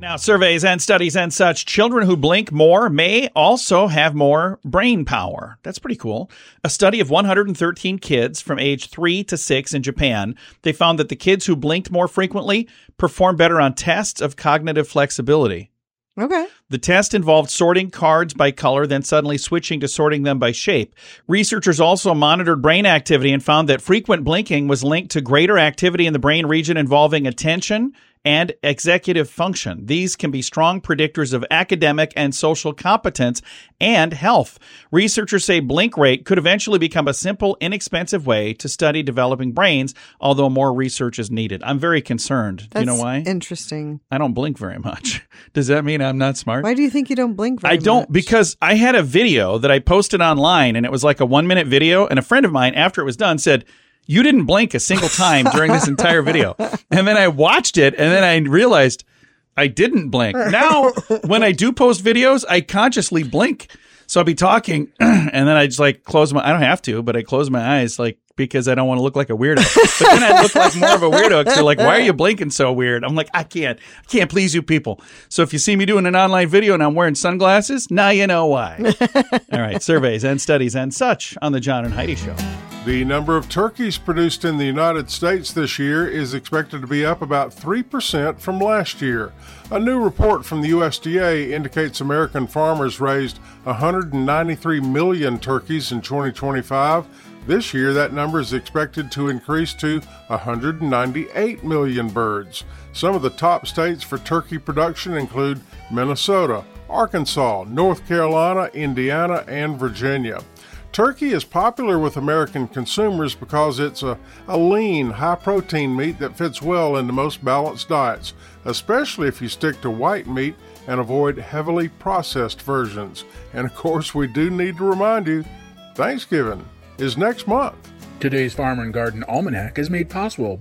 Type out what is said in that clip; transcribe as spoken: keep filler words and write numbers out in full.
Now, surveys and studies and such, children who blink more may also have more brain power. That's pretty cool. A study of one hundred thirteen kids from age three to six in Japan, they found that the kids who blinked more frequently performed better on tests of cognitive flexibility. Okay. The test involved sorting cards by color, then suddenly switching to sorting them by shape. Researchers also monitored brain activity and found that frequent blinking was linked to greater activity in the brain region involving attention and executive function. These can be strong predictors of academic and social competence and health. Researchers say blink rate could eventually become a simple, inexpensive way to study developing brains, although more research is needed. I'm very concerned. That's you know why? Interesting. I don't blink very much. Does that mean I'm not smart? Why do you think you don't blink very I don't, much? because I had a video that I posted online, and it was like a one-minute video, and a friend of mine, after it was done, said, "You didn't blink a single time during this entire video." And then I watched it, and then I realized I didn't blink. Now, when I do post videos, I consciously blink. So I'll be talking, and then I just like close my, I don't have to, but I close my eyes like because I don't want to look like a weirdo. But then I look like more of a weirdo because they're like, "Why are you blinking so weird?" I'm like, I can't, I can't please you people. So if you see me doing an online video and I'm wearing sunglasses, now you know why. All right, surveys and studies and such on the John and Heidi Show. The number of turkeys produced in the United States this year is expected to be up about three percent from last year. A new report from the U S D A indicates American farmers raised one hundred ninety-three million turkeys in twenty twenty-five. This year, that number is expected to increase to one hundred ninety-eight million birds. Some of the top states for turkey production include Minnesota, Arkansas, North Carolina, Indiana, and Virginia. Turkey is popular with American consumers because it's a, a lean, high-protein meat that fits well into most balanced diets, especially if you stick to white meat and avoid heavily processed versions. And of course, we do need to remind you, Thanksgiving is next month. Today's Farm and Garden Almanac is made possible